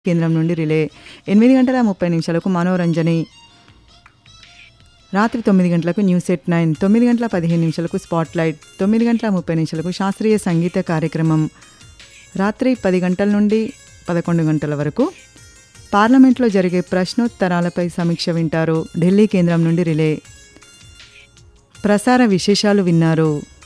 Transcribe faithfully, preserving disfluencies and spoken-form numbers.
కేంద్రం నుండి రిలే. ఎనిమిది గంటల ముప్పై నిమిషాలకు మనోరంజని. రాత్రి తొమ్మిది గంటలకు న్యూస్ ఎట్ నైన్. తొమ్మిది గంటల పదిహేను నిమిషాలకు స్పాట్లైట్. తొమ్మిది గంటల ముప్పై నిమిషాలకు శాస్త్రీయ సంగీత కార్యక్రమం. రాత్రి పది గంటల నుండి పదకొండు గంటల వరకు పార్లమెంట్లో జరిగే ప్రశ్నోత్తరాలపై సమీక్ష వింటారు. ఢిల్లీ కేంద్రం నుండి రిలే. ప్రసార విశేషాలు విన్నారు.